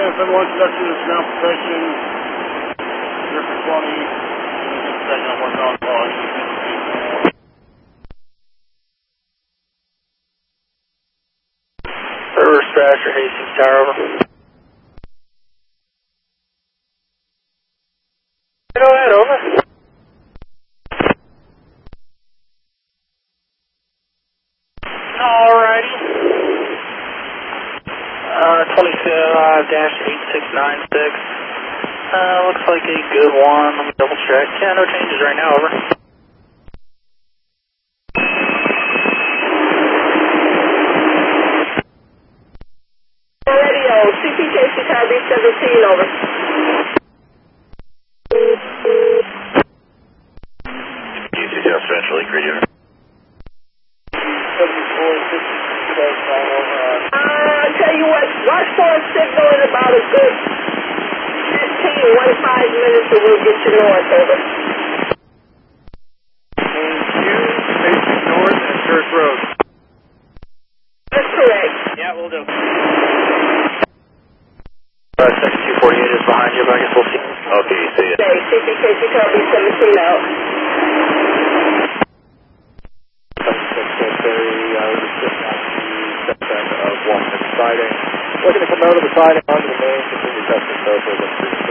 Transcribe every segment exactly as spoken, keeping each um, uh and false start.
Federal Introduction to Ground Protection, zero for twenty, second on one on call. River Strasher, Hastings Tower, over. Go ahead, over. Alrighty. Uh, twenty-five dash eight six nine six. Uh, looks like a good one. Let me double check. Yeah, no changes right now, over. Radio, C P K Chicago B seventeen, over. U C F Central, radio. seventy-four, sixty-six, over. Uh, I tell you what, watch for a signal in about a good fifteen, twenty-five minutes and we'll get you north, over. Facing north and Church Road. That's correct. Yeah, we'll do. Uh, section two forty-eight is behind you, but I guess we'll see. Okay, see ya. Okay, C P K Chicago B seventeen out. Siding. Looking to come out of the siding onto the main, continue testing so for the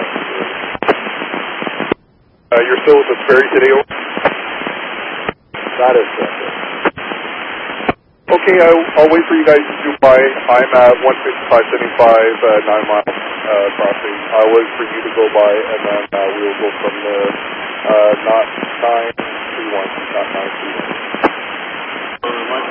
Uh, you're still with the Sperry today, over? That is correct. Okay, I'll, I'll wait for you guys to do by. I'm at one fifty-five seventy-five, uh, nine mile uh, crossing. I'll wait for you to go by, and then uh, we'll go from there. Uh, not nine three one, not nine three one.